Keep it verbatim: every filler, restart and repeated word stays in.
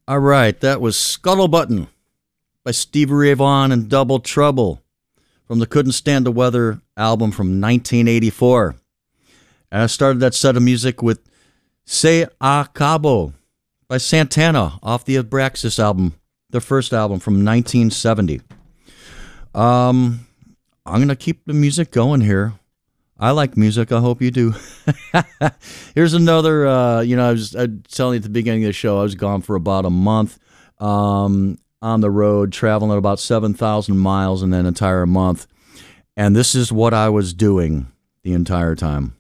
All right, that was Scuttlebutton by Stevie Ray Vaughan and Double Trouble from the Couldn't Stand the Weather album from nineteen eighty-four. And I started that set of music with Se Acabó by Santana off the Abraxas album, their first album from nineteen seventy. Um, I'm going to keep the music going here. I like music. I hope you do. Here's another, uh, you know, I was, I was telling you at the beginning of the show, I was gone for about a month um, on the road, traveling about seven thousand miles in an entire month. And this is what I was doing the entire time.